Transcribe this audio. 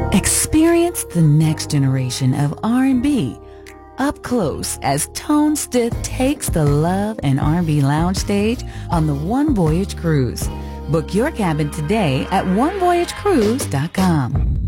Experience the next generation of R&B up close as Tone Stith takes the Love and R&B Lounge stage on the One Voyage Cruise. Book your cabin today at onevoyagecruise.com.